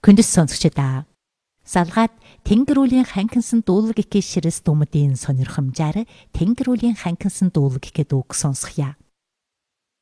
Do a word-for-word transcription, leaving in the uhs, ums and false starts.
Күндэс сонсогчдаа. Салгаад Тэнгэр үлийн ханкинсан дуулаг ихэ ширэс думдын сонирхомжаар Тэнгэр үлийн ханкинсан дуулаг ихэ дүүг сонсхийа.